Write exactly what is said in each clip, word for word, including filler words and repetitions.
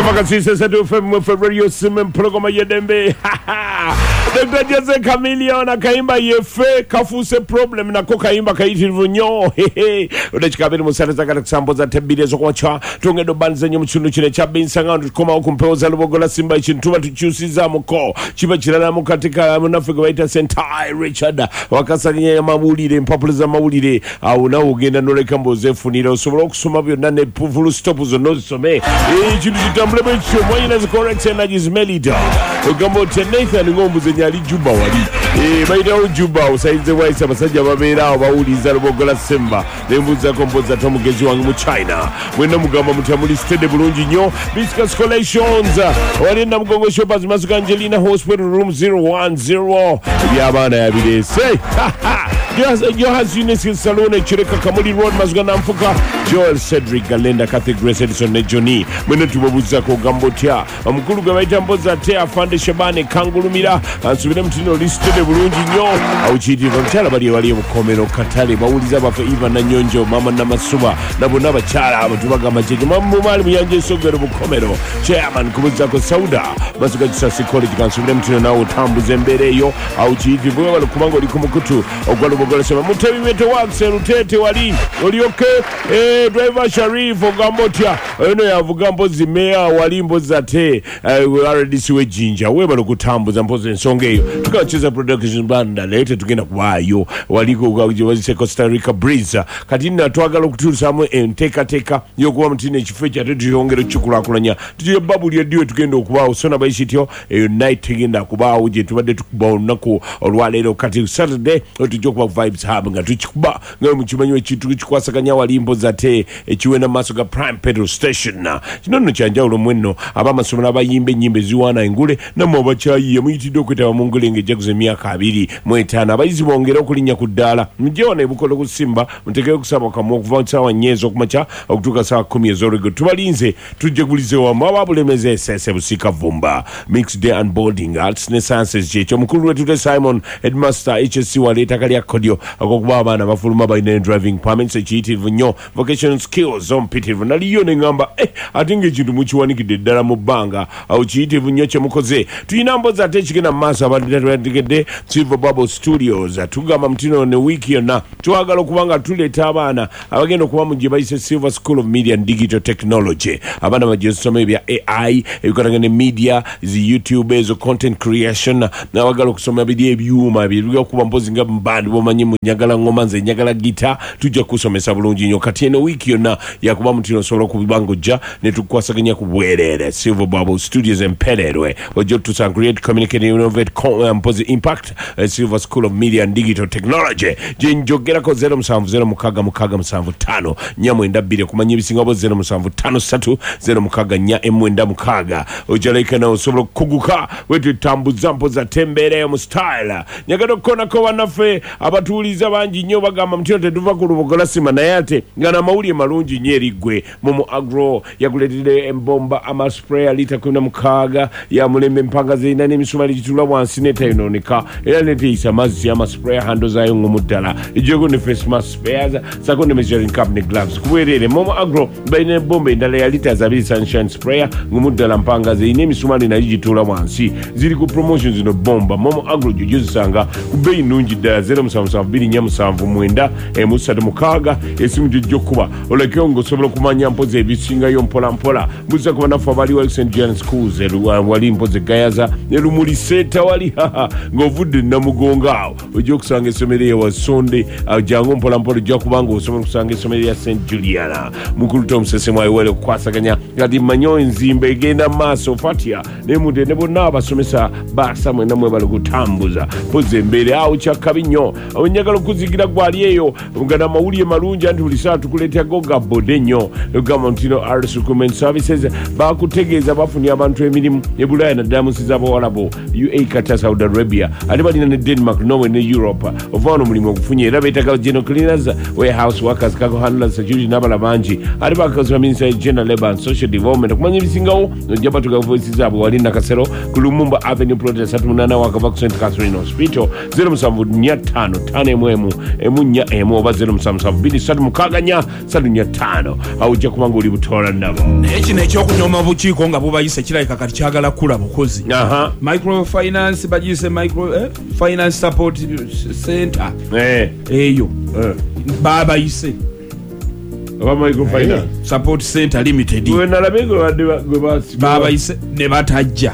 Makasisa Satu F M Radio Simen Programa Yedembe. Doctor Jose Chameleone akaimba yefe kafuse problem na kokaimba kaiti vunyo. Hehe. Udachikabiri musareza kata kusamboza tebide zo kwacha. Tungedo banze nye mchunu chine chabi nsanga tukoma ukumpeoza lubogola simba ichintuwa tuchusiza muko. Chiba chirana mukatika munafika waita Sentai Richard. Wakasa nye mawulire, mpapuleza mawulire. Au na ugenda nore kamboze funira. Usobora kusuma vyo nane pufulu stopu zonozi some. Eee chidu chitambule mwicho. Mwanyina zi correct energies melida. Ugambo Nathan ngombu zenye ali juba wali. Eh baida ujuba usaize waisa basajja babera abawuliza lubogola semba. Nembuza kompoza tomugezi wangu mu China. Mwenda mugamba mutamuli stede bulungi nyo. Biscuits Collections. Walinda mgongo shoppers Masuka Angelina Hospital room zero one zero. Byabana yabirese. Johas Unis Salone Chireka Kamuli Road Masuka Namfuka. Joel Cedric Galenda Kathy Grace Edison ne Johnny. Mwenda tubabuza ko gambotia. Mukulu gabaita mboza te afande Shabane Kangulumira. Ansubire mtino listede bulungi nyo. Auchiti vantala bali wali mukomero katale bawuliza bafe Ivan na Nyonjo mama na Masuba nabo nabachala abatubaga majeje mamu mali muyanje sogero mukomero chairman kubuza ko Sauda Masuka Kisasi College kansubire mtino nawo tambuze mbereyo auchiti bwe wali kumango liko mukutu ogwalo bogola sema mutebi weto wakse rutete wali olioke eh driver Sharif ogambotia eno yavuga mbozi meya wali mboza te uh, R D C we jinja we balo kutambuza mpoze nsongeyo tukacheza production banda lete tugenda kubayo waliko kwa Costa Rica Breeze kati natwagala okutulisamu enteka teka yokuba mutine ekifecha tetuyongera chukulakulanya tuje babu lya diwe tugenda okubawo sona bayishityo eyo night tugenda kubawo je tubadde tukubawo nako olwalero kati Saturday tujokuba vibes hub nga tukikuba nga mukimanyo ekitu kikwasaganya walimbo zate ekiwena maso ga Prime Petrol Station kino no kyanjawulo mwenno abamasomero abayimbe nyimbe ziwana engule namwe abachayi muyitidde okwetaba mu ngulenge jaguze myaka abiri mu etaano abayizi bongera okulinya ku ddala mujyewana ebukolo kusimba muteekeko kusaba kamu okuva sawa nyezo okumakya okutuuka sawa kumi ez'olwego tubalinze tujje kulize wamu ababulemeze esese busika vumba mixed day and boarding arts ne sciences kyekyo omukulu wetute Simon Headmaster H S C waleeta kalya kodyo akokuba abaana bafuluma balina driving permits ekiyitirivu nnyo vocational skills ompitirivu naliyo ne ngamba eh ate ng'ekintu mukiwanikidde ddala mu bbanga awo kiyitirivu nnyo kye mukoze tuyina mbozi ate ekigenda mu maaso abaddetegedde Silver Bubble Studios tugamba mutino ne wiki yonna twagala okubanga tuleeta abaana abagenda okuba mu gye bayise Silver School of Media and Digital Technology abaana bajja kusoma ebya A I ebikwatagana ne media zi YouTube ezo content creation n'abagala okusoma biri ebyuma biri okuba mpozi nga mbandi bomanyi mu nyagala ngoma nze nyagala gita tujja kusomesa bulungi nnyo kati eno wiki yonna yakuba mutino osobola okubanga ojja ne tukwasaganya ku bwereere Silver Bubble Studios empererwe ojja tusa create communicate innovate mpozi impact uh, Silver School of Media and Digital Technology jinjogerako zero musanvu zero mukaga mukaga musanvu tano nyamwenda bbiri kumanya ebisingabo zero musanvu tano satu zero mukaga nya emwenda mukaga ojalaika na osobola kuguka wetu tambuza mpoza tembereyo mu style nyagado kona ko wanafe abatuuliza bangi nnyo bagamba mutino tetuva ku lubogola sima naye ate nga namawulire malungi nnyo erigwe Momo Agro yakuleetedde embomba amasprayer lita kumi na mukaga ya mulembe empanga zirina n'emisumali gitula wansi netayinonika era neteyisa mazzi amasprayer handles ayo ng'omuddala ejjeko ne face mask spares sako ne measuring cup ne gloves kubwerere Momo Agro balina ebomba endala ya liters abiri sunshine sprayer ng'omuddala mpanga zirina emisumali nayo gitula wansi ziri ku promotion zino bomba Momo Agro gyojozisanga ku bbeeyi nnungi ddala zero musanvu musanvu bbiri nnya musanvu mwenda emu ssatu mukaaga esimu gyojja okuba olekeo ng'osobola okumanya mpozi ebisingayo mpola mpola mbuza kuba naffe abaliwo Saint John Schools wali mpozi gayaza ne lumuli seeta wali ng'ovudde namugonga awo ojja okusanga essomero ewa Sonde jangu mpola mpola ojja kubanga osobola okusanga essomero ya Saint Juliana mukulu Tom Sesemwayo wale okukwasaganya kati manyo enzimba egenda maaso fatya ne mute ne bonna abasomesa baasa mwena mwebale kutambuza mpozi embeere awo kyakabi nnyo awo njagala okuzigira gwali eyo nga namawulire malungi anti buli saa tukuleetyago gabode nnyo egamba ntino R Recruitment Services bakutegeeza bafunye abantu emirimu e Bulaaya naddala mu nsi z'abawalabu U A Qatar Saudi Arabia ate balina ne Denmark Norway ne Europe ova wano mulimu ogufunye era beetaaga general cleaners warehouse workers cargo handlers security n'abala bangi ate bakakozesa minister general labour and social development okumanya ebisingawo ojja batuga voice zaabwe wali nakasero ku Lumumba Avenue Plot esatu munana wakava ku Saint Catherine Hospital zero musanvu nnya ttaano tano emwemu emunya emu oba zero musanvu musanvu bbiri ssatu mukaaga nnya ssatu nnya ttaano awo ojja kuba ng'oli butola nabo naye kino ekyokunyooma bukiiko nga bubayise kirabika kati kyagala kula bukozi microfinance bagiyise micro eh, finance support center eh. eyo eh. babayise aba microfinance support center limited nalabe gwe babayise ne batajja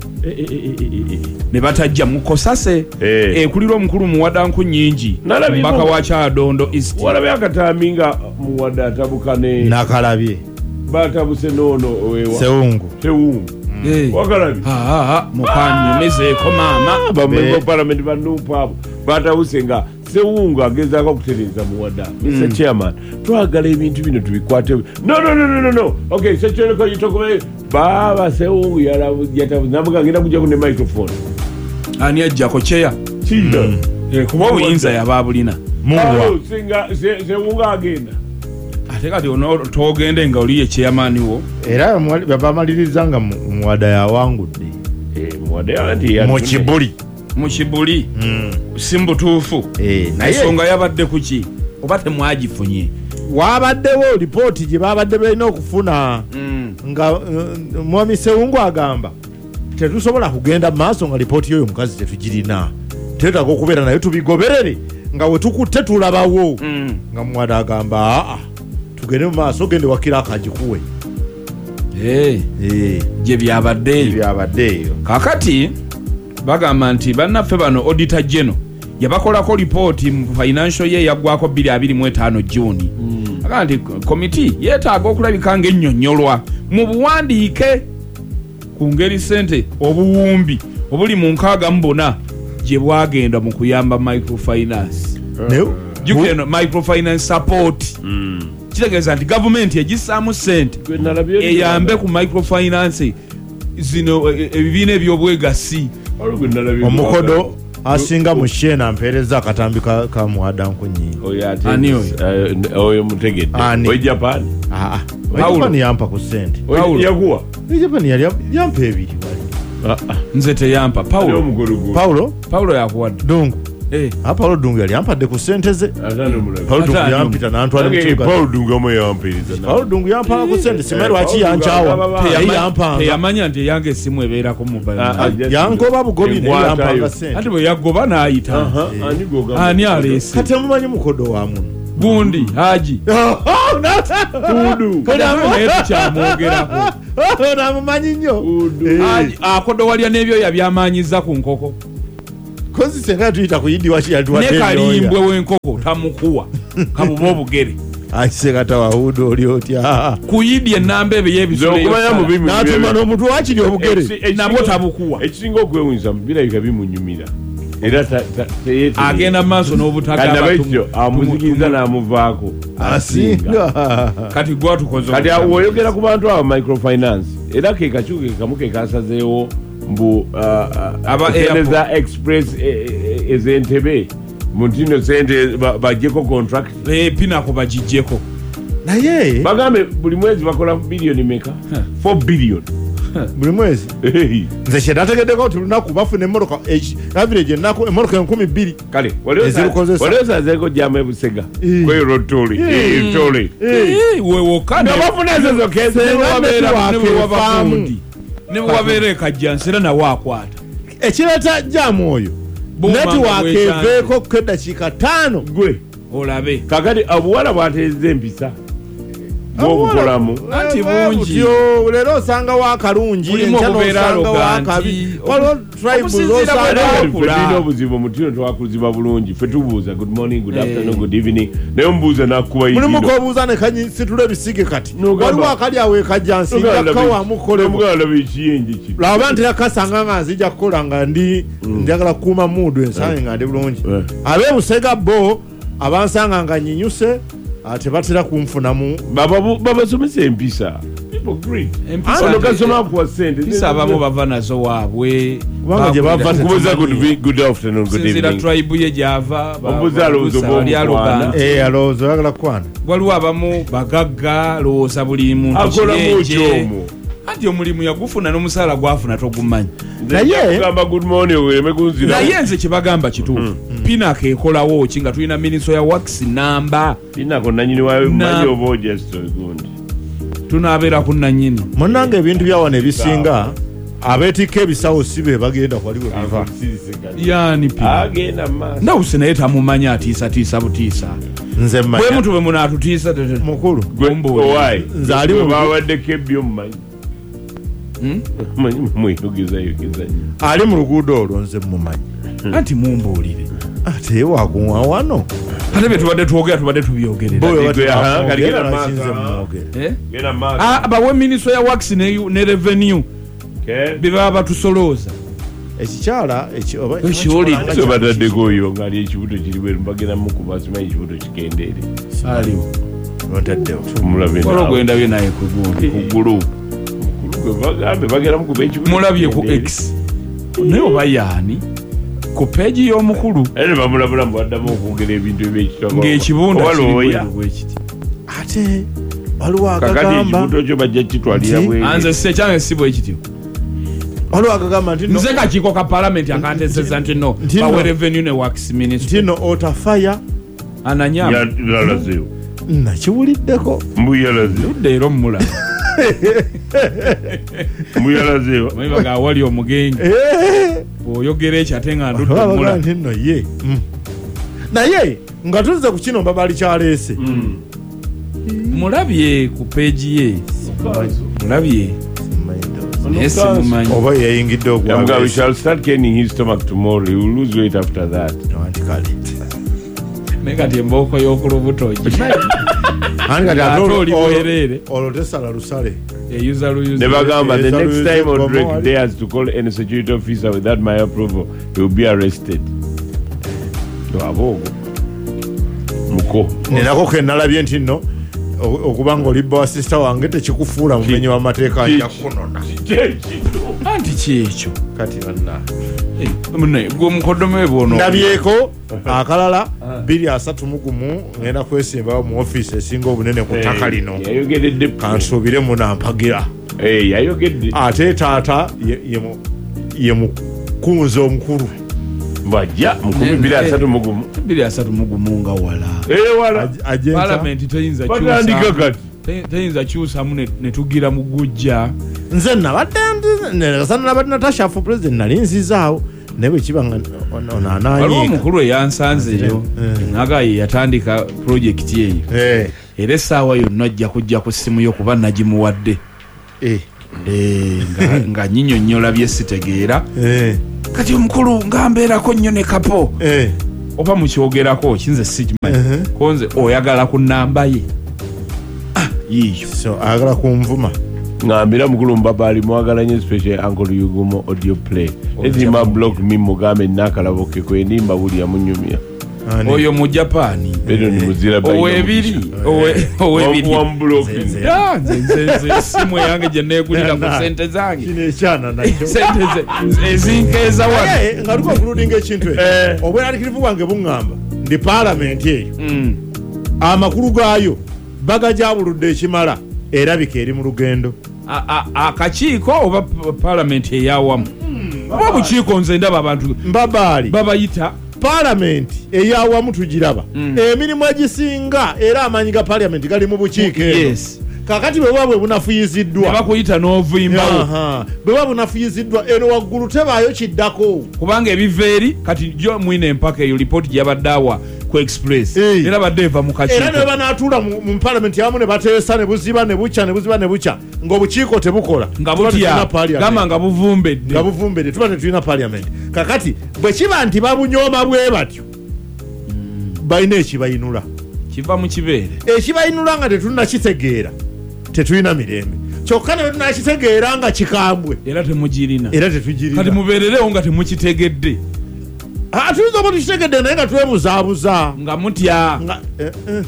ne batajja mukosase ekulira omukulu muwadanku nyingi mbaka wa Kyadondo East walabe akatambi nga muwada atabukane nakalabye batabuse noono owewa Sewungu Sewungu wakalabye mukanyumizeeko maama bamemba parliament banupa abo batabuse nga Sewungu agezaako kutereza muwada Mister Chairman twagala ebintu bino tubikwate no no no no no okay sekyoleko yitokobe baba Sewungu yatabu namuga ngenda kujja kune microphone ani ajjako cheya chido kuba obuyinza yababulina muwa singa Sewungu agenda ate kati ono togende nga oliye chairman wo era babamaliriza nga muwada yawangudde muwada yanti mu Kibuli mu Kibuli simbutuufu ensonga yabadde kuki oba temwagifunye wabaddewo lipooti gye babadde balina okufuna nga mwami Sewungu agamba tetusobola kugenda maaso nga lipooti yoyo mukazi tetugirina tetaka okubeera nayo tubigoberere nga wetukutte tulabawo nga muwada agamba aa tugende mu maaso gende wakira akagikuwe gye byabaddeeyo kakati bagamba nti bannaffe bano auditor general yabakolako lipooti mu financial year yaggwako bbiri abiri mu etaano June agamba nti komiti yeetaaga okulabika ng'ennyonnyolwa mu buwandiike ku ngeri ssente obuwumbi obuli mu nkaaga mu buna gye bwagenda mu kuyamba microfinance jukeno microfinance support kitegeeza nti gavumenti egisaamu ssente eyambe ku microfinance zino ebibiina ebyobwegasi omukodo asinga mu Shena ampeereza akatambi ka muwadanku nyingi oyo mutegedde oyo Japan Japan yampa ku ssente yakuwa Japan yampa ebiri nze teyampa Paulo Paulo Paulo yakuwadde Dungu Eh, apa Paulo Dungu yali ampadde ku ssente ze. Paulo Dungu yampita n'antwala mu kibuga. Paulo Dungu omo yampiriza. Paulo Dungu yampa ku ssente simeru aki yanchawa. Yampa. Yamanya nti yange simu ebeera ku mobile. Yangoba bugobi ne yampa nga ssente. Ati bwe yagoba n'ayita. Ani goga. Ani alese. Kati mumanyi mukodo wa muno. Gundi Haji. Kudu. Kola mwetu kyamwogerako. Ona mumanyi nnyo. Haji akodo walya n'ebyo yabyamanyiza ku nkoko. Kozi senga tuita kuyidi wachi yatuwa tendo. Neka limbwe wenkoko tamukuwa. Kabubo bugere. Aisega tawa hudo oliotia. Kuyidi enambe ebe yebisule yosala. Na atumano mtu wachi ni obugere. Na bo tabukuwa. Ekisingo kwe winza mbila ikabimu nyumira. Era teyete. Agenda maso n'obutaga abatumu. Kanda baito amuzikiza na amuvaako. Asinga. Kati gwa tukozo. Kati woyogera ku bantu aba microfinance. Era ke kachuke kamuke kasazeewo mbu aba Eleza Express ezentebe muntino sente bajeko contract eh pinako bajijeko naye bagambe buli mwezi bakola bilioni meka four billion buli mwezi nze shedategedeko tulunaku bafune moroka average nako emoroka enkumi bbiri kale walioza zeko jama ebusega kwe rotoli eh toli eh wewe kana bafune ezo kese wabera ne wabafundi ne wabere kajjansira na wakwata ekireta jamu oyo network eveko keda chika tano gwe olabe kakati abuwala bwateze empisa bwobukolamu anti bungi yo lero sanga wakalungi sanga wakabi walo tribe osanga obuzibu mutino twakuziba bulungi fe tubuuza good morning good afternoon good evening nayo mbuuza nakuba yidino mulimu ko buuza ne kanyi situle bisige kati wali wakali awe kajjansi yakawa mukole mugala bichiyenje ki labantu yakasanga ngazija kukola nga ndi njagala kuma mudu ensange ngade bulungi abe musega bo abansanga nga nyinyuse ate batira kumfuna mu baba baba somese empisa people great empisa ono kasoma kwa sente empisa abamu bava nazo waabwe banga bava kubuza good good afternoon good evening sinzira tribe ye java babuza lozo bo eh alozo yagala kwana waliwo abamu bagagga loza buli muntu akola mujomo ati omulimu yagufuna n'omusala gwafuna togumanyi naye kugamba good morning weeme kunzira naye nze kibagamba kituufu pinako ekolawo ki nga tulina miniso ya wax namba pinako nanyini wayo manyi oboja story gundi tunabeera ku nanyini munange ebintu byawana ebisinga abeetikka ebisawo si be bagenda kwali we biva yani agenda maaso ndawuse naye tamumanyi atiisatiisa butiisa nze bwe mutu bwe munaatutiisa mukulu owaayi nze ali mu bawaddeko ebyo mumanyi manyi mweyogezayogeza ali mu luguudo olwo nze mumanyi anti mumbuulire ate waguwa wano ate bye tubadde twogera tubadde tubyogerera bawe miniso ya wax ne revenue bye baba batusolooza ekikyala bataddeko oyo ngaali ekibuto kiri bweru mbagenda mukuba simanyi ekibuto kikendeere aliwo mulabe ogwendabye naye kugundi kugulu bagambe bagenda mukuba ekibuto mulabye ku x naye oba yaani ku peegi y'omukulu ate bamulabula mubaddamu okwogera ebintu ebyekitabo ng'ekibunda kiribwekiti ate waliwo kakati akagamba ekibuto kyo bajja kitwalira bwe anze sekyange si bwekityo waliwo akagamba nti nze kakiiko ka palamenti akanteseza nti no bawe revenue ne wax ministry ntino otafaya ananyama yalazeewo nakiwuliddeko mbu yalazeewo ludde era omulala mbu yalazeewo mwibaga awali omugenge bw'oyogera ekyo ate nga ndudde omulala nti nno ye naye nga tuzze ku kino mbabali kyaleese mulabye ku peegi ye mulabye naye simumanyi oba yayingidde Yamga, we shall start caning his stomach tomorrow. He will lose weight after that. anti kale naye kati embooko y'okulubuto olwo tesala lusale eyuza luyuza Never gamba, the Yes, next always time go Odrek forward. dares to call any security officer without my approval, he will be arrested. Abogo. Muko. nenako kenalabye nti nno okuba nga olibba wa sisita wange tekikufuula mumenyi w'amateeka njakunona anti kyekyo kati banna gwemukoddomewe bwono ndabyeko akalala bbiri asatu mu gumu ngenda kwesimbawo mu ofiisi esinga obunene ku ttaka lino Yayogeredde. kansuubire munampagira Eh, yayogedde. ate taata ye- ye mu- ye mukunzi omukulu Bajja mukumi bbiri asatu mu gumu. bbiri asatu mu gumu nga wala Eh, wala. Aj- agenta palamenti teyinza Batandika kyusa kati. te- teyinza kyusamu ne- ne tugira mu gujja nze nabadde nekasana nabadde natashafu pulezidenti nali nzizaawo naye bwe kiba nga waliwo onaananyiika omukulu eyansanzeyo Eh. naga ye yatandika pulojekiti eyo era essaawa yonna ajja kujja ku ssimu yo kuba nagimuwadde Eh, nga- nga nyinyonnyola bye sitegeera kati omukulu nga mbeerako nnyo ne kapo oba mukyogerako kinze sikimanyi Uh-huh. konze oyagala ku nnamba ye Ah, yiyo so ayagala kunvuma ngambira mukulu mbabali mwagala nnyo special Uncle Yugumo audio play. Etima block me mugambe nakalabo ke kwenimba buli yamunyumya. oyo mu japani Beno ni muzira bayi. owebiri owe- owebiri One blocking. Ah, nze nze nze essimu yange gye neegulira ku sente zange kino ekyana nakyo sente ze- ezinkeeza wano Naye nga luko okuludinga ekintu ekyo obweraliikirivu bwange buŋŋamba ndi paalamenti eyo Mm. amakulu gaayo baga gyabuludde ekimala erabika eri mu lugendo A- a- akakiiko oba p- palamenti eyawamu oba bukiiko nze ndaba abantu mbabaali babayita paalamenti eyawamu tugiraba emirimu egisinga era amaanyi ga paalamenti gali mu bukiiko eno yes kakati bwe buba bwe bunafuyiziddwa bakuyita n'ovuyimbawo Aha. bwe buba bunafuyiziddwa eno waggulu tebaayo kiddako kubanga ebiva eri kati jo mwina empaka eyo lipooti gyabadde awa ku express Eh. era badde eva mu era ne kakiiko banaatuula mu mu paalamenti awamu ne bateesa ne buziba ne bukya ne buziba ne bukya ng'obukiiko tebukola nga Tuba tetulina butya paalamenti. gamba nga buvumbedde nga buvumbedde tuba tetulina paalamenti kakati bwe kiba nti babunyooma bwe batyo balina ekibayinula kiva mu kibeere ekibayinula nga tetunakitegeera tetulina mirembe kyokka ne tunakitegeera nga kikambwe era temugirina era kati tetugirina mubeererewo nga temukitegedde tuyinza oba tukitegedde naye nga twebuzaabuza nga mutya nga eh, eh.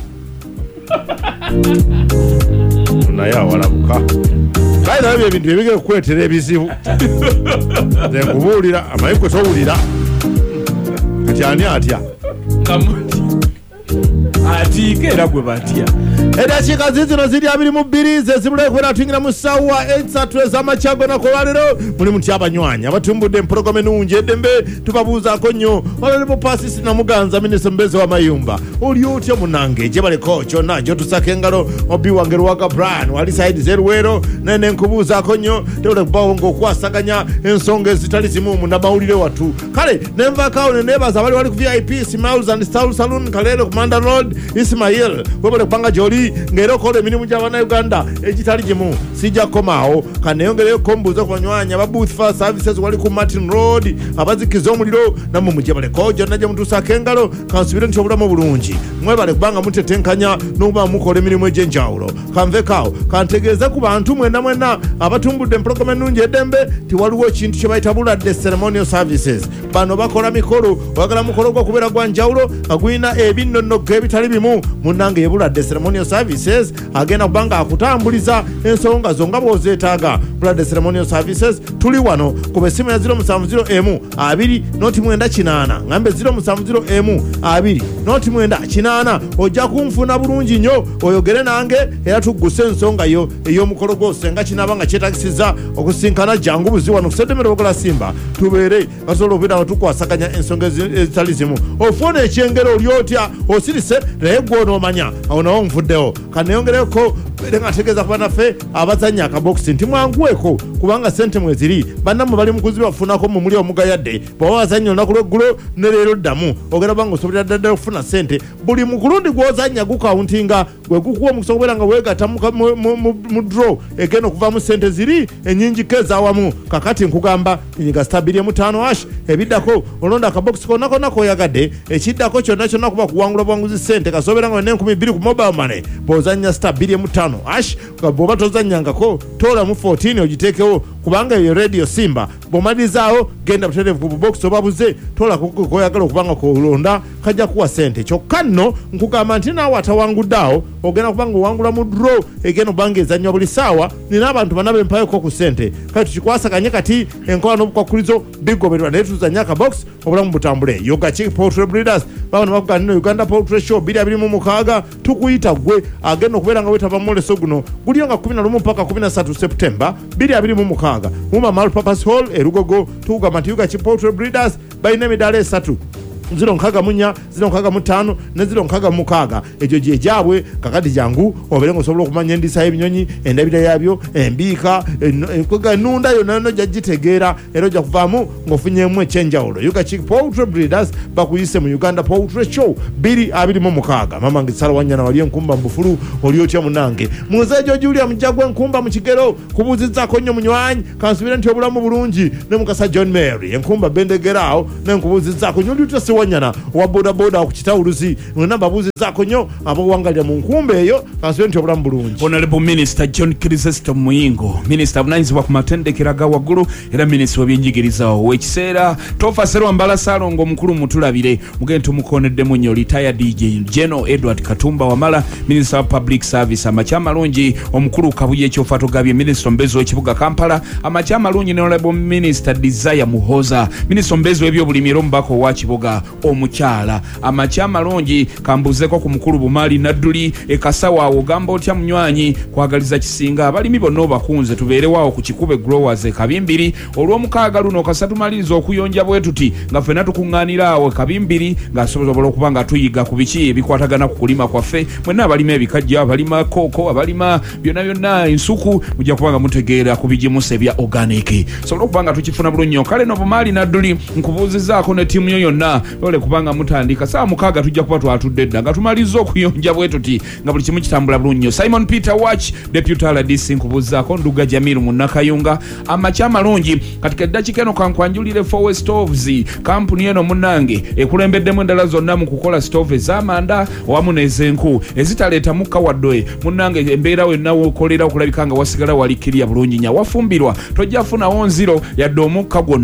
naye awalabuka kale nabyo ebintu ebigera okukwetera ebizibu nze nkubuulira amaye kwe towulira kati ani atya nga mutya atiike era gwe batya eddakiika zizino ziri abiri mu bbiri ze zibulayo kubera tuyingira mu ssaawa esatu ez'amakyago nakolwaliro muli mutya abanywanyi abatumbudde empologoma ennungi eddembe tubabuuzaako nnyo ololipo paasisi namuganza minisita mbezi wa mayumba oli otya munange gye baleko kyonna gyotusaka engalo obi wange lwaga brian wali saidi zeruweero naye nenkubuuzaako nnyo tewole kubawo ng'okwasaganya ensonga ezitali zimu mu namawulire wattu kale nenvaakaawo neneebaza abali wali ku v i p smiles and style saloon kaleero ku manda road ismail webale kubanga gy'oli ng'era okola emirimu gy'abannayuganda egitali gimu sijja kukomaawo kaneyongereyo kombuuza ku banywanyi aba booth fire services wali ku martin road abazikiza omuliro nammwe mugye baleko gyonna gye mutuusaako engalo kansubire nti obulamu bulungi mwebale kubanga mutetenkanya n'okuba mukola emirimu egy'enjawulo kanvekaawo kantegeeze ku bantu mwenna mwenna abatumbudde empologoma ennungi eddembe tiwaliwo ekintu kye bayita buladde ceremonial services bano bakola mikolo oyagala mukolo gw'okubeera gwa njawulo nga gulina ebinnonogo ebitali bimu munnange yebuladde ceremonial services agenda kubanga akutambuliza ensonga zo nga bw'ozeetaaga buladde ceremonial services tuli wano ku besimu ya zero musanvu zero emu abiri noti mwenda kinaana ngambe zero musanvu zero emu abiri noti mwenda kinaana ojja kunfuna bulungi nnyo oyogere nange era tugguse ensonga yo ey'omukolo gwose nga kinaaba nga kyetagisiza okusinkana jangu buzi wano kuseddemere okola simba tubeere basobola okubeera nga tukwasaganya ensonga ezitali zimu ofuna ekyengero oli otya osirise naye gwonoomanya awo nawo nvuddewo kaneyongereko nga ategeeza ku banaffe abazanya akabokisi nti mwanguweko kubanga sente mweziri bannammwe bali mukuzi bafunako mu muli omugayadde bwaba wazanya olunaku lweggulo ne leero ddamu ogenda banga osobolera ddadde okufuna sente buli mukulundi gw'ozanya gukawuntinga gwe gukuwa omukisa okubeera nga weegatta mu dro egenda okuvaamu sente ziri ennyingiko ezaawamu kakati nkugamba nyiga stabiri emu ttaano ash ebiddako olonda akabokisi konna konna koyagadde ekiddako kyonna kyonna kuba kuwangula buwanguzi sente kasobeera nga wena enkumi bbiri ku mobile money bw'ozanya stabiri emu ttaano ash bw'oba tozanyangako toolamu fourteen ogiteekewo kubanga eyo radio simba bw'omaliriza genda butereevu ku bubokisi oba buze tola koyagala okubanga kolonda kajja kuwa sente kyokka nno nkugamba nti naawe atawangudde awo ogenda kubanga owangula mu dro egenda okubanga ezanywa buli ssaawa nina abantu bana bempayoko ku sente kale tukikwasaganye kati enkola n'obukwakulizo bigobererwa naye tuzanya akabokisi obulamu butambule yogaki poultry breeders babano bakuganira uganda poultry show bbiri abiri mu mukaaga tukuyita gwe agenda okubeera nga wetava muleso guno guliyo nga kumi na lumu paka kumi na ssatu septemba bbiri abiri mu mukaaga muma multipurpose hall erugogo tukugamba nti yugaki poultry breeders balina emidaala esatu ziro nkaga munya ziro nkaga mutano ne ziro nkaga mukaaga ekyo gye gyabwe kakati jangu obere ngosobola okumanya endisa y'ebinyonyi endabira yabyo embiika ennunda yonna yonna gyagitegeera era ojja kuvaamu ng'ofunyemu ekyenjawulo yugaki poultry breeders bakuyise mu uganda poultry show bbiri abiri mu mukaaga mama nge sala wanyana wali enkumba mu bufulu oli otya munange muzeejo julia mujagwa enkumba mu kigero kubuuzizzaako nnyo munywanyi kansubire nti obulamu bulungi ne mukasa john mary enkumba bendegeraawo nenkubuuzizzaako nnyo lyutasi wanyana owa bodaboda ku kitawuluzi mwena mbabuuzizzaako nnyo abawangalira mu nkumba eyo kansubire nti obulamu bulungi. Honorable Minister John Chrysostom Muyingo minisita avunanyizibwa ku matendekero aga waggulu era minisita w'ebyenjigiriza ow'ekiseera tofa serwa mbala salongo omukulu mutulabire mugende tumukoneddemu nnyo retired General Edward Katumba Wamala minisita wa public service amakya amalungi omukulu Kabuye Ekyofa togabye minisita ombezi w'ekibuga Kampala amakya amalungi ne Honorable Minister Desire Muhoza minisita ombezi w'ebyobulimi era omubaka owa Kibuga omukyala amakya amalungi kambuzeeko ku mukulu Bumaali Nadduli ekasawa ogamba otya munywanyi kwagaliza kisinga abalimi bonna obakunze tubeerewaawo ku kikube growers ekabimbiri olw'omukaaga luno kasatumaliriza okuyonja bwe tuti nga ffenna tukuŋŋaanira awo ekabimbiri ng'asobola okuba nga tuyiga ku biki ebikwatagana ku kulima kwaffe mwenna abalima ebikajja abalima kooko abalima byonna byonna ensuku mujja kuba nga mutegeera ku bigimusa ebya organic sobola okuba nga tukifuna bulungi nnyo kale no Bumaali Nadduli nkubuuzizzaako ne ttiimu yo yonna ole kubanga mutandika saa mukaaga tujja kuba twatudde dda nga tumaliriza okuyonja bwe tuti nga buli kimu kitambula bulungi nnyo. Simon Peter Watch deputy R D C nkubuuzzaako Nduga Jamiru mu Nakayunga amakya amalungi katika eddakiika eno kankwanjulire Fowe Stoves kampuni eno munnange ekulembeddemu endala zonna mu kukola stove ez'amanda wamu n'ez'enku ezitaleeta mukka waddoe munnange embeera wenna wokolera okulabika nga wasigala walikirya bulungi nya wafumbirwa tojja funawo nziro yadde omukka gwonna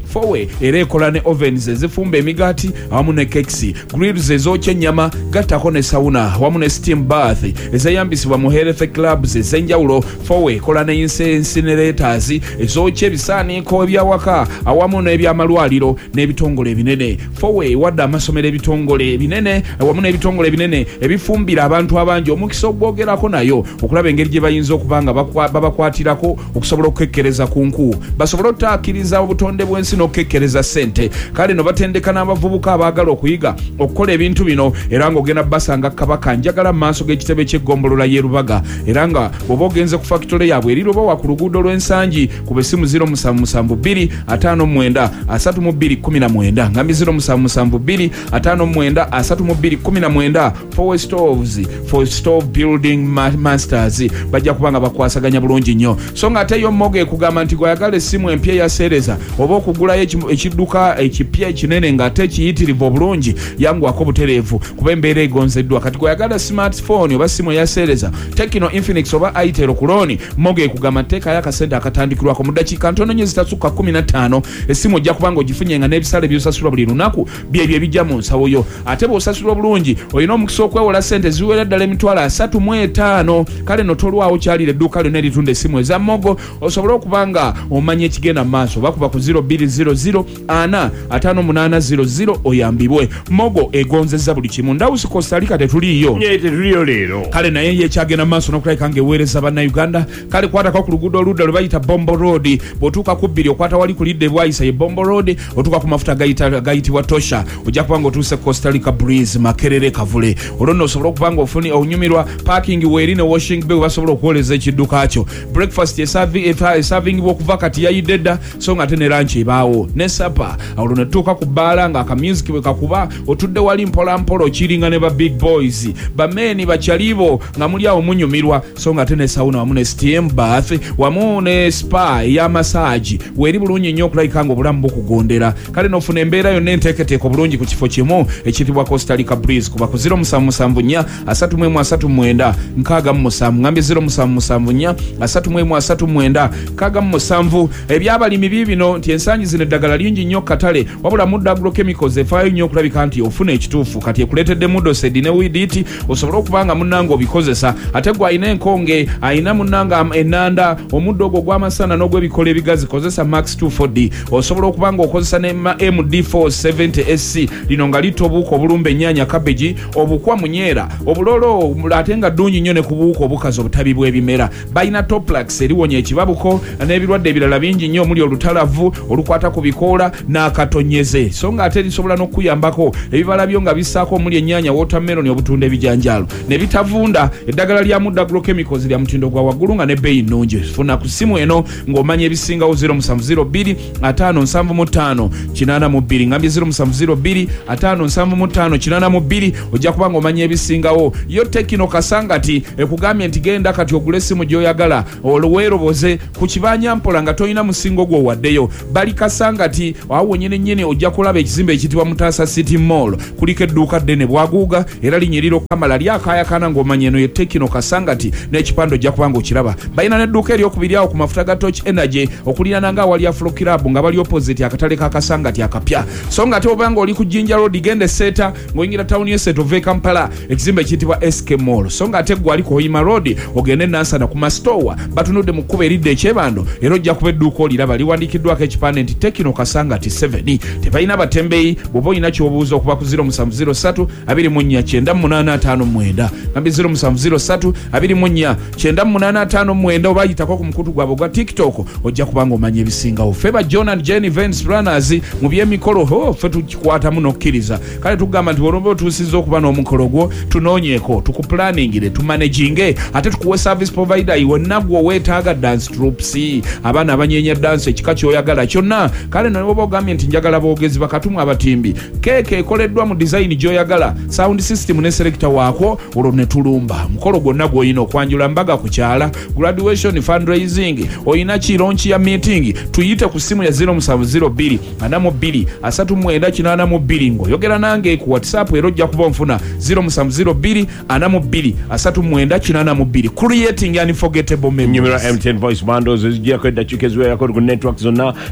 Fowe era ekola ne ovens ezifumba emigaati awamu ne kekisi, grills ezokya ennyama, gattako ne sauna awamu ne steam bath ezeyambisibwa mu health clubs ez'enjawulo. Fowe ekola ne incinerators ezokya ebisaaniiko ebyawaka awamu n'ebyamalwaliro n'ebitongole ebinene. Fowe ewadde amasomero ebitongole ebinene awamu n'ebitongole ebinene ebifumbira abantu abangi omukisa ogwogerako nayo okulaba engeri gye bayinza okuba nga babakwatirako okusobola okukekkereza ku nku, basobole okutaakiriza obutonde bw'ensi n'okukekkereza ssente. Kale no batendeka n'abavubuka abaagala okuyiga okukola ebintu bino era ng'ogenda basanga Kabaka njagala mu maaso g'ekitebe ky'eggombolola y'e Rubaga, era nga bw'oba ogenze ku fakitole yaabwe eri Lubawa ku luguudo lw'Ensangi ku bessimu zero musanvu musanvu bbiri ataano mu mwenda asatu mu bbiri kumi na mwenda ngambi zero musanvu musanvu bbiri ataano mu mwenda asatu mu bbiri kumi na mwenda. Fowe stoves for stove building masters bajja kubanga bakwasaganya bulungi nnyo. So nga ate yo mmoge ekugamba nti gwayagala essimu empya ya Sereza oba okugulayo ekidduka ekipya ekinene ng'ate kiyitirivu obulungi yanguwako butereevu kuba embeera egonzeddwa. Kati gwayagala smartphone oba simu ya Sereza, Tecno, Infinix oba Itel ku looni, mmoge ekugamba nteekayo akasente akatandikirwako mu ddakiika ntono nnyo zitasukka kumi na ttaano. Essimu ojja kubanga ogifunye nga n'ebisale by'osasula buli lunaku byebyo ebijja mu nsawo yo. Ate bw'osasulwa bulungi olina omukisa okwewola ssente ziwera ddala emitwalo asatu mu etaano. Kale no tolwawo kyalira edduuka lyonna eritunda essimu eza Mogo osobole okuba nga omanya ekigenda mu maaso. Bakuba ku zero bbiri zero zero ana ataano munaana zero zero oyambibwe. Mogo egonzezza buli kimu. Ndawusi Kostalika tetuliiyo. Nye tetuliiyo leero. Kale naye yekyagenda mu maaso n'okulabika ng'eweereza bannayuganda. Kale kwatako ku luguudo oludda lwe bayita Bombo Road, bw'otuuka ku bbiri okwata wali ku lidde bwayisa ye Bombo Road, otuuka ku mafuta gayitibwa Tosha, ojja kuba nga otuuse Kostalika Breeze Makerere Kavule. Olwo nno osobola okuba nga ofuni onyumirwa parking weeri ne washing bay basobola okwoleza ekidduka kyo. Breakfast esavingibwa okuva kati yayidde dda so nga ate ne lunch ebaawo ne sapa. Olwo ne tutuuka ku bbaala nga akamusic bwe kakuba otudde wali mpolampola okiringa ne ba big boys bameeni bakyalibo nga muli awo munyumirwa so nga ate ne sauna wamu ne steam bath wamu ne spa ey'amasaagi weeri bulungi nnyo okulabika nga obulamu bukugondera. Kale nofuna embeera yonna enteeketeeka obulungi ku kifo kimu ekiyitibwa Kostalika Breeze. Kuba ku zero musanvu musanvu nnya asatu mu emu asatu mu mwenda nkaaga mu musanvu ngambye zero musanvu musanvu nnya asatu mu emu asatu mu mwenda nkaaga mu musanvu. Ebyabalimi biibino nti ensangi zino eddagala lingi nnyo katale wabula Muddo Agrochemicals efaayo nnyo okulabika nti ofuna ekituufu. Kati ekuleetedde Mudosed ne Weedit osobole okuba nga munnanga obikozesa. Ate gwe alina enkonge alina munnanga ennanda omuddo ogwo gw'amasana n'ogw'ebikola ebigazi kozesa Max two four D. Osobola okuba nga okozesa ne M D four seventy S C lino nga litta obuwuka obulumba ennyaanya kabeji obukwa munyeera obulolo ate nga ddungi nnyo ne ku buwuka obukazi obutabi bw'ebimera. Balina Toplax eriwonya ekibabuko n'ebirwadde ebirala bingi nnyo omuli olutalavu olukwata ku bikoola n'akatonyeze so nga ate lisobola n'okuyambako ebibala byo nga bissaako omuli ennyaanya watermelon obutunda ebijanjaalo ne bitavunda. Eddagala lya Muddo Agrochemicals lya mutindo gwa waggulu nga ne bbeeyi nnungi. Funa ku ssimu eno ng'omanya ebisingawo zero musanvu zero bbiri ataano nsanvu mu ttaano kinaana mu bbiri ngambye zero musanvu zero bbiri ataano nsanvu mu ttaano kinaana mu bbiri ojja kuba ng'omanya ebisingawo. Yo Tecno Kasangati ekugambye nti genda kati ogule essimu gy'oyagala olweroboze ku kibanja mpola nga tolina musingo gwo waddeyo. Bali Kasangati awo wennyini nnyini ojja kulaba ekizimbe ekiyitibwa Mutaasa City Mall kuliko edduuka ddene bwaguuga era linyiriro kamala lyakaayakana ng'omanya eno ye Tecno Kasangati n'ekipande ojja kuba ng'okiraba. Balina n'edduuka eryokubiri awo ku mafuta ga Torch Energy okuliraana nga awali Afro Club nga bali opposite akatale ka Kasangati akapya. So nga ate oba nga oli ku Jinja Road gende Seeta ng'oyingira tawuni y'Eseeta ova e Kampala ekizimbe ekiyitibwa S K Mall. So nga ate gwe ali ku Hoima Road ogende Nansana ku Mastowa batunudde mu kkuba eridde ekyebando era ojja kuba edduuka oliraba liwandiikiddwako ekipande nti Tecno Kasangati seven. Tebalina batembeeyi bw'oba olina ky'obuuza okuba ku zero musanvu zero ssatu abiri mu nnya kyenda mu munaana ataano mu mwenda ngambye zero musanvu zero ssatu abiri mu nnya kyenda mu munaana ataano mu mwenda oba ayitako ku mukutu gwabwe ogwa TikTok ojja kuba ng'omanya ebisingawo. Ffe ba John and Jane Events Runners mu by'emikolo ho ffe tukikwatamu n'okkiriza. Kale tugamba nti olwoba otuusizza okuba n'omukolo gwo tunoonyeeko tukuplaningire tumanaginge ate tukuwe service provider iwe nagwo weetaaga dance troops abaana abanyeenya dance ekika ky'oyagala kyonna. Kale no bwoba ogambye nti njagala boogezi bakatumu abatimbi keeke ekoleddwa mu design gy'oyagala sound system ne selector waako olwo ne tulumba. Mukolo gwonna gw'olina okwanjula mbaga ku kyala graduation fundraising olina kironki ya meeting tuyite ku ssimu ya zero musanvu zero bbiri ana mu bbiri asatu mu mwenda kinaana mu bbiri ng'oyogera nange ku WhatsApp era ojja kuba onfuna zero musanvu zero bbiri ana mu bbiri asatu mu mwenda kinaana mu bbiri. Creating unforgettable memories. Nyumira M ten voice bundles ezigiyako eddakiika eziwerako ku network zonna eddakiika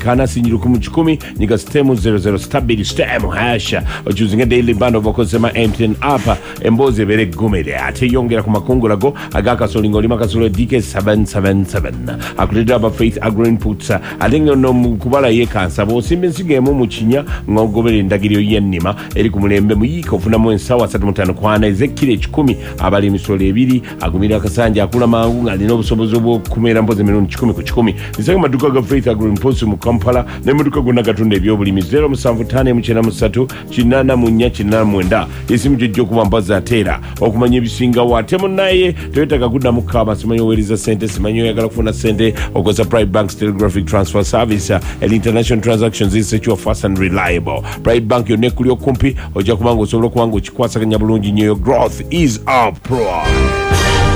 kana sinjiro ku kikumi nyiga stem zero zero stabili stem hasha ochuzinga daily band of okosema M T N apa emboze bere gumere ate yongera ku makungula go agaka solingo lima kasolo D K seven seven seven akulida ba Faith Agro Inputs alingo no kubala ye kansa bo simbe sigemo mu kinya ngogobere ndagiriyo yennima eri ku mulembe muyiko funa mu ensawa three five kwana ezekire kikumi abali misole ebiri agumira akasanja akula mangu ngali no busobozo bwo kumera mboze milioni kikumi ku kikumi nisanga maduka ga Faith Agro Inputs mu Kampala ne maduka gonna gatunde ebyobulimi zero seven five muchena musatu kinana munya kinana mwenda esimu jjo kubambaza atera okumanya ebisinga watemo naye toyetaka kudda mukaba simanyo weriza sente simanyo yagala kufuna sente okoza Private Bank Telegraphic Transfer Service and International Transactions is secure, fast and reliable. Private Bank yo nekuli okumpi oja kubango osobola kubango kikwasaganya bulungi nyo. Growth is our pride.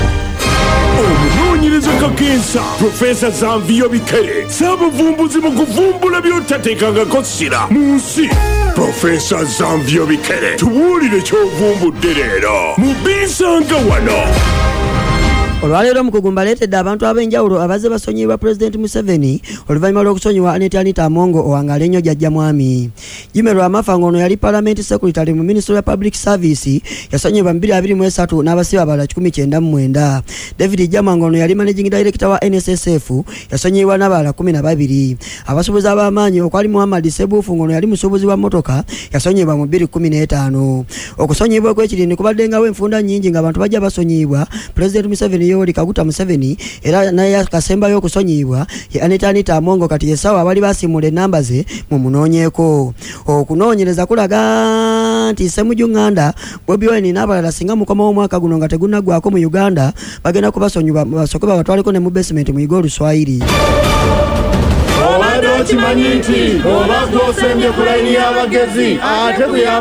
Omunoonyereza kakensa Professor Zanvio Bikere sabuvumbuzi mu kuvumbula by'otateekangako ssira mu nsi. Professor Zanvio Bikere tubuulire ky'ovumbudde leero mu bisanga wano. Olwaleero mukugu mbaleetedde abantu ab'enjawulo abazze basonyiyibwa President Museveni oluvannyuma lw'okusonyiwa Anita Anita Amongo owangala ennyo jjajja mwami. Jimmy Lwamafa ng'ono yali Parliament Secretary mu Ministry of Public Service yasonyiyibwa mu bbiri abiri mu esatu n'abasibe abalala kikumi kyenda mu mwenda. David Jama ng'ono yali Managing Director wa N S S F yasonyiyibwa n'abalala kumi na babiri. Abasuubuzi ab'amaanyi okwali Muhammad Sebufu ng'ono yali musuubuzi wa mmotoka yasonyiyibwa mu bbiri kumi n'etaano. Okusonyiyibwa kw'ekirindi kubaddengawo enfunda nnyingi ng'abantu bajja basonyiyibwa President Museveni Yoweri Kaguta Museveni era naye akasembayo okusonyiyibwa ye Anita Anita Amongo kati yesawa abali basimula ennamba ze mu munoonyeeko. Okunoonyereza kulaga nti Ssemujunganda Bobi Wine n'abalala singa mukoma w'omwaka guno nga tegunaggwako mu Uganda bagenda kubasonyiwa basooke babatwaleko ne mu basement mu Yiga Oluswayiri. Obadde okimanyi nti oba gw'osembye ku layini y'abagezi ate bwe